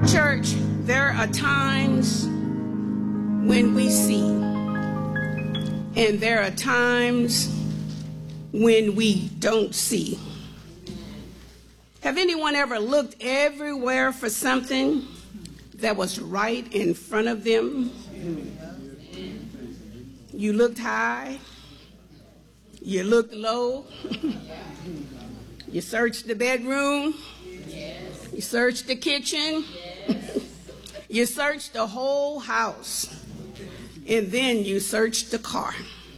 Church, there are times when we see, and there are times when we don't see. Have anyone ever looked everywhere for something that was right in front of them? You looked high, you looked low, you searched the bedroom, you searched the kitchen, you searched the whole house, and then you searched the car,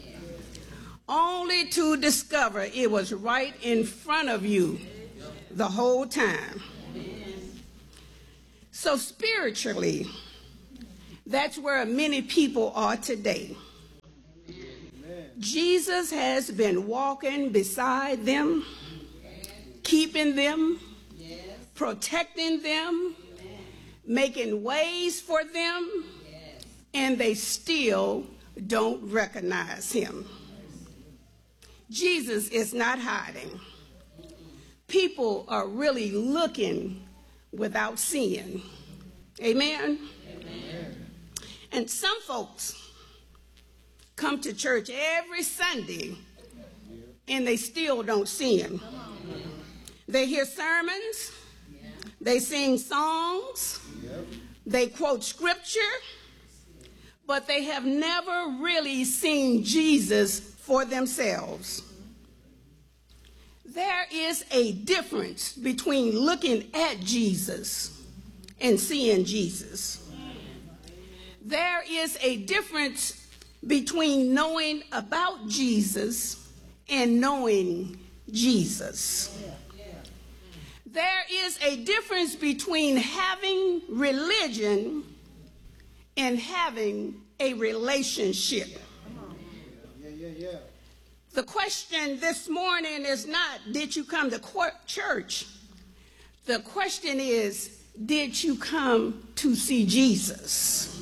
only to discover it was right in front of you the whole time. So spiritually, that's where many people are today. Jesus has been walking beside them, keeping them, protecting them, making ways for them, and they still don't recognize him. Jesus is not hiding. People are really looking without seeing. Amen? Amen. And some folks come to church every Sunday and they still don't see him. They hear sermons, they sing songs, they quote scripture, but they have never really seen Jesus for themselves. There is a difference between looking at Jesus and seeing Jesus. There is a difference between knowing about Jesus and knowing Jesus. There is a difference between having religion and having a relationship. The question this morning is not, did you come to church? The question is, did you come to see Jesus?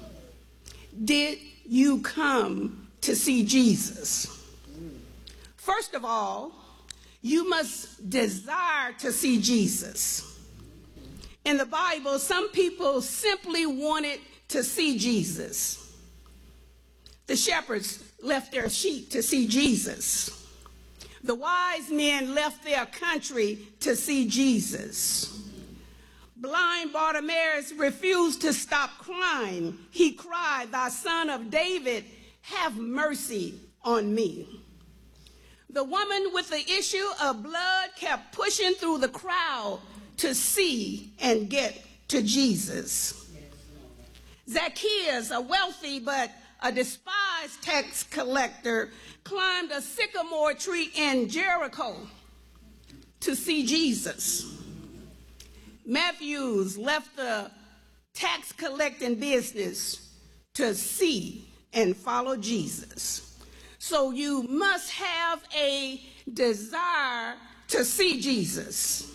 Did you come to see Jesus? First of all, you must desire to see Jesus. In the Bible, some people simply wanted to see Jesus. The shepherds left their sheep to see Jesus. The wise men left their country to see Jesus. Blind Bartimaeus refused to stop crying. He cried, "Thou Son of David, have mercy on me." The woman with the issue of blood kept pushing through the crowd to see and get to Jesus. Zacchaeus, a wealthy but a despised tax collector, climbed a sycamore tree in Jericho to see Jesus. Matthews left the tax collecting business to see and follow Jesus. So you must have a desire to see Jesus.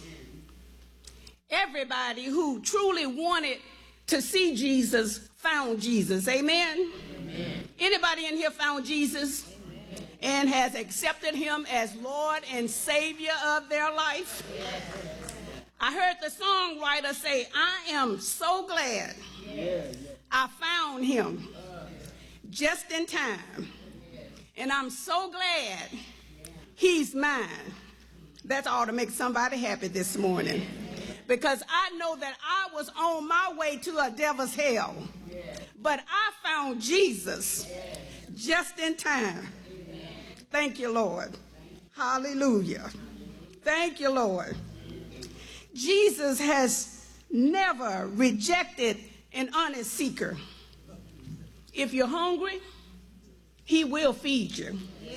Everybody who truly wanted to see Jesus found Jesus. Amen? Amen. Anybody in here found Jesus? Amen. And has accepted him as Lord and Savior of their life? Yes. I heard the songwriter say, "I am so glad I found him just in time. And I'm so glad he's mine." That's all to make somebody happy this morning. Because I know that I was on my way to a devil's hell. But I found Jesus just in time. Thank you, Lord. Hallelujah. Thank you, Lord. Jesus has never rejected an honest seeker. If you're hungry, he will feed you.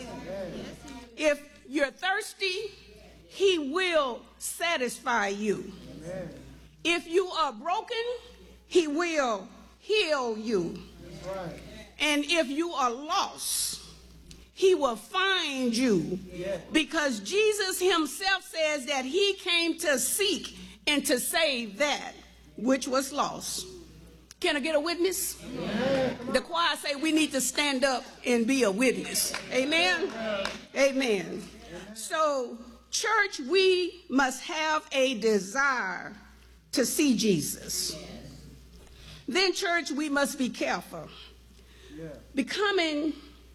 If you're thirsty, he will satisfy you. If you are broken, he will heal you. And if you are lost, he will find you. Because Jesus himself says that he came to seek and to save that which was lost. Can I get a witness? The choir say we need to stand up and be a witness. Amen? Amen. So, church, we must have a desire to see Jesus. Then, church, we must be careful. Becoming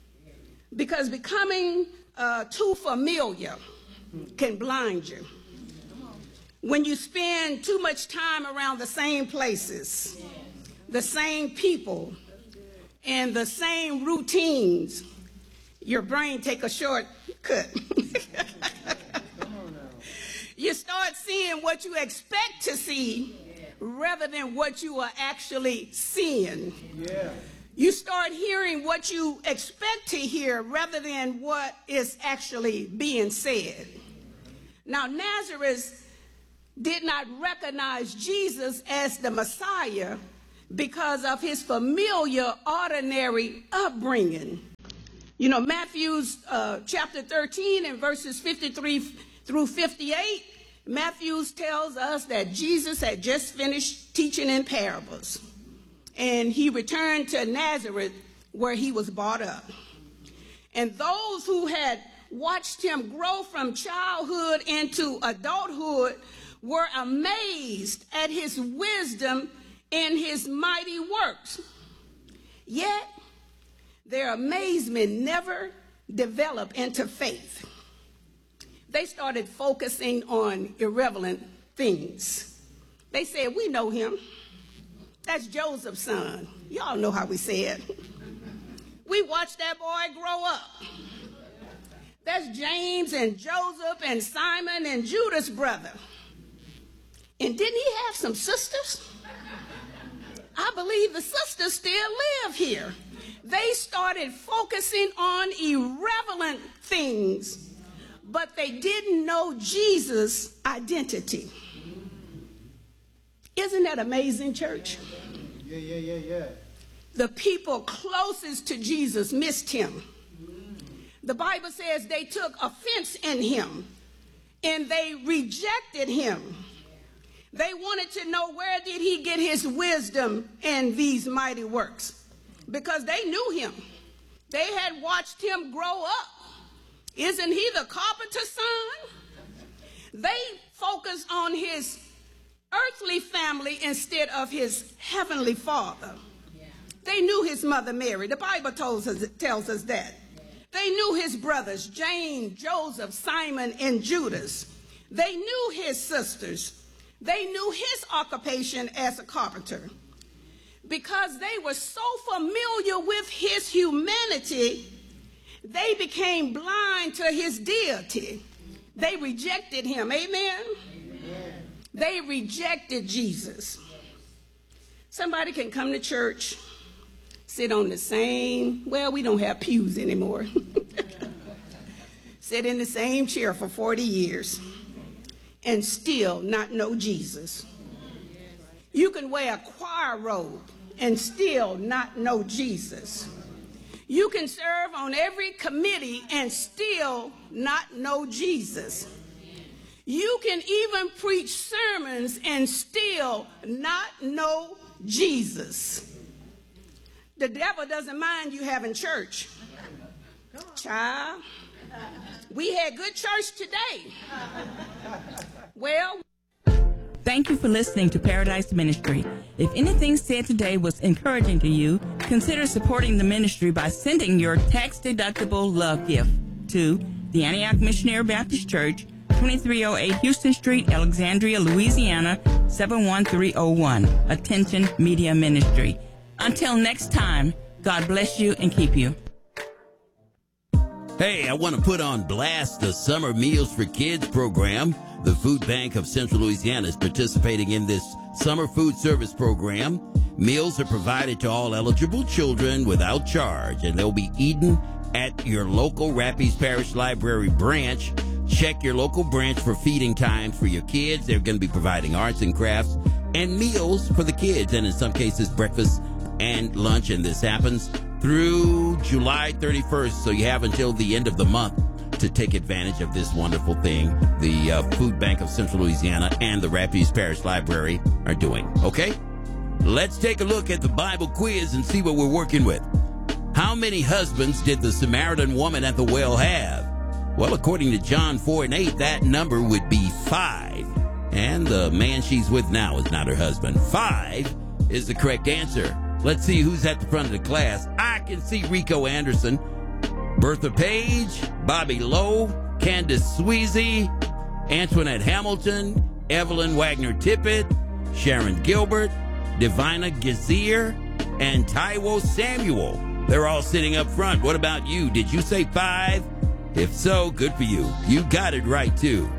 too familiar can blind you. When you spend too much time around the same places, the same people, and the same routines, your brain take a shortcut. You start seeing what you expect to see rather than what you are actually seeing. You start hearing what you expect to hear rather than what is actually being said. Now, Nazareth did not recognize Jesus as the Messiah because of his familiar, ordinary upbringing. You know, Matthew's chapter 13 and verses 53 through 58, Matthews tells us that Jesus had just finished teaching in parables, and he returned to Nazareth where he was brought up. And those who had watched him grow from childhood into adulthood were amazed at his wisdom and his mighty works. Yet, their amazement never developed into faith. They started focusing on irrelevant things. They said, we know him. That's Joseph's son. Y'all know how we say it. We watched that boy grow up. That's James and Joseph and Simon and Judas' brother. And didn't he have some sisters? I believe the sisters still live here. They started focusing on irrelevant things, but they didn't know Jesus' identity. Isn't that amazing, church? Yeah. The people closest to Jesus missed him. The Bible says they took offense in him and they rejected him. They wanted to know, where did he get his wisdom and these mighty works? Because they knew him. They had watched him grow up. Isn't he the carpenter's son? They focused on his earthly family instead of his heavenly father. They knew his mother Mary. The Bible tells us that. They knew his brothers, James, Joseph, Simon, and Judas. They knew his sisters. They knew his occupation as a carpenter. Because they were so familiar with his humanity, they became blind to his deity. They rejected him. Amen? They rejected Jesus. Somebody can come to church, sit on the same, well, we don't have pews anymore. Sit in the same chair for 40 years and still not know Jesus. You can wear a choir robe and still not know Jesus. You can serve on every committee and still not know Jesus. You can even preach sermons and still not know Jesus. The devil doesn't mind you having church. Child, we had good church today. Well, thank you for listening to Paradise Ministry. If anything said today was encouraging to you, consider supporting the ministry by sending your tax-deductible love gift to the Antioch Missionary Baptist Church, 2308 Houston Street, Alexandria, Louisiana, 71301. Attention Media Ministry. Until next time, God bless you and keep you. Hey, I want to put on blast the Summer Meals for Kids program. The Food Bank of Central Louisiana is participating in this summer food service program. Meals are provided to all eligible children without charge, and they'll be eaten at your local Rapides Parish Library branch. Check your local branch for feeding times for your kids. They're going to be providing arts and crafts and meals for the kids, and in some cases, breakfast and lunch. And this happens through July 31st, so you have until the end of the month to take advantage of this wonderful thing the Food Bank of Central Louisiana and the Rapides Parish Library are doing. Okay? Let's take a look at the Bible quiz and see what we're working with. How many husbands did the Samaritan woman at the well have? Well, according to John 4:8, that number would be 5. And the man she's with now is not her husband. 5 is the correct answer. Let's see who's at the front of the class. I can see Rico Anderson, Bertha Page, Bobby Lowe, Candace Sweezy, Antoinette Hamilton, Evelyn Wagner Tippett, Sharon Gilbert, Divina Gazier, and Taiwo Samuel. They're all sitting up front. What about you? Did you say 5? If so, good for you. You got it right, too.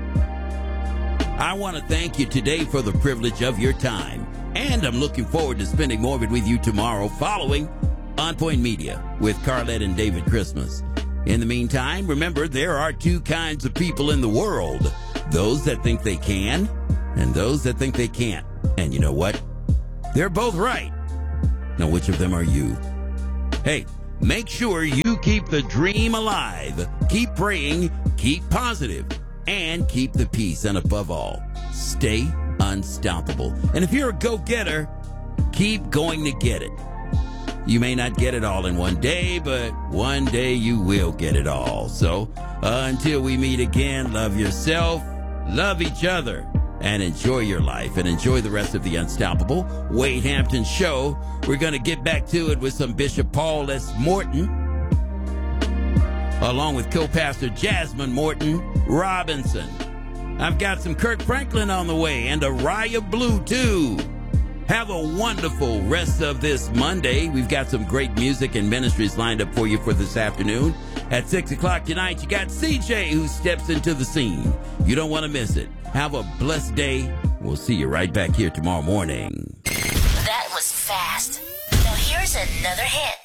I want to thank you today for the privilege of your time. And I'm looking forward to spending more of it with you tomorrow following On Point Media with Carlette and David Christmas. In the meantime, remember, there are 2 kinds of people in the world. Those that think they can and those that think they can't. And you know what? They're both right. Now, which of them are you? Hey, make sure you keep the dream alive. Keep praying, keep positive, and keep the peace. And above all, stay unstoppable. And if you're a go-getter, keep going to get it. You may not get it all in one day, but one day you will get it all. So until we meet again, love yourself, love each other, and enjoy your life, and enjoy the rest of the Unstoppable Wade Hampton Show. We're going to get back to it with some Bishop Paul S. Morton, along with co-pastor Jasmine Morton Robinson. I've got some Kirk Franklin on the way, and Araya Blue, too. Have a wonderful rest of this Monday. We've got some great music and ministries lined up for you for this afternoon. At 6 o'clock tonight, you got CJ who steps into the scene. You don't want to miss it. Have a blessed day. We'll see you right back here tomorrow morning. That was fast. Now here's another hit.